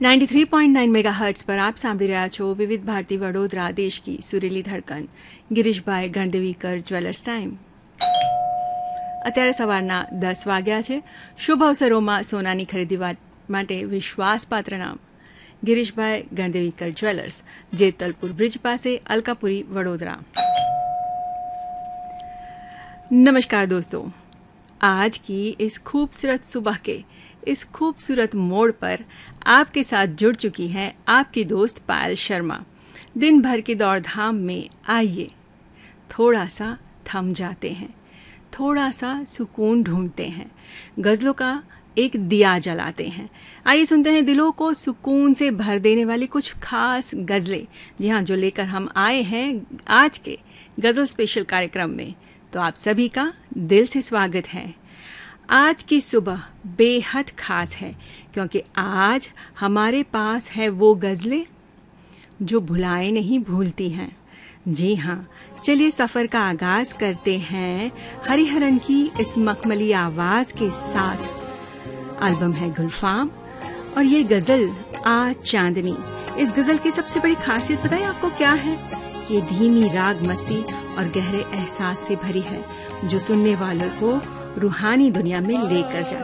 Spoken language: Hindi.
93.9 મેગાહર્ટ્ઝ પર આપ સાંભળી રહ્યા છો વિવિધ ભારતી વડોદરા દેશ की સુરેલી ધડકન ગિરીશભાઈ ગણદેવીકર જ્વેલર્સ ટાઈમ। અત્યારે સવારના 10 વાગ્યા છે। શુભ અવસરોમાં સોનાની ખરીદી માટે વિશ્વાસપાત્ર નામ गिरीशभाई गणदेवीकर ज्वेलर्स, जेतलपुर ब्रिज पासे, अलकापुरी, वडोदरा। नमस्कार दोस्तों, आज की इस खूबसूरत सुबह के इस खूबसूरत मोड़ पर आपके साथ जुड़ चुकी है आपकी दोस्त पायल शर्मा। दिन भर की दौड़धाम में आइए थोड़ा सा थम जाते हैं, थोड़ा सा सुकून ढूंढते हैं, गज़लों का एक दिया जलाते हैं। आइए सुनते हैं दिलों को सुकून से भर देने वाली कुछ खास गज़लें। जी हाँ, जो लेकर हम आए हैं आज के गज़ल स्पेशल कार्यक्रम में। तो आप सभी का दिल से स्वागत है। आज की सुबह बेहद खास है क्योंकि आज हमारे पास है वो गज़लें जो भुलाए नहीं भूलती हैं। जी हाँ, चलिए सफ़र का आगाज़ करते हैं हरिहरन की इस मखमली आवाज़ के साथ। एल्बम है गुलफाम और ये गज़ल आज चांदनी। इस गज़ल की सबसे बड़ी खासियत पता है आपको क्या है? ये धीमी राग मस्ती और गहरे एहसास से भरी है जो सुनने वालों को रूहानी दुनिया में लेकर जाती है।